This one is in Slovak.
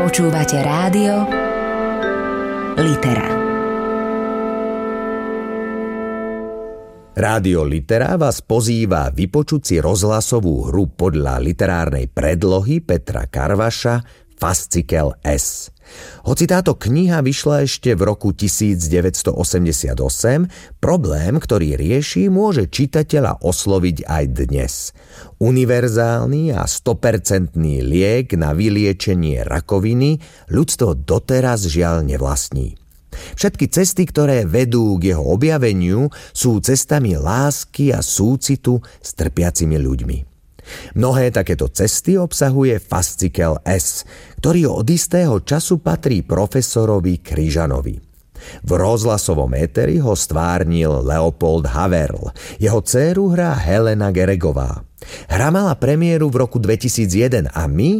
Počúvate rádio Litera. Rádio Litera vás pozýva vypočuť si rozhlasovú hru podľa literárnej predlohy Petra Karvaša Fascikel S. Hoci táto kniha vyšla ešte v roku 1988, problém, ktorý rieši, môže čitateľa osloviť aj dnes. Univerzálny a 100% liek na vyliečenie rakoviny ľudstvo doteraz žiaľ nevlastní. Všetky cesty, ktoré vedú k jeho objaveniu, sú cestami lásky a súcitu s trpiacimi ľuďmi. Mnohé takéto cesty obsahuje Fascikel S, ktorý od istého času patrí profesorovi Kryžanovi. V rozhlasovom éteri ho stvárnil Leopold Haverl, jeho dcéru hrá Helena Geregová. Hra mala premiéru v roku 2001 a my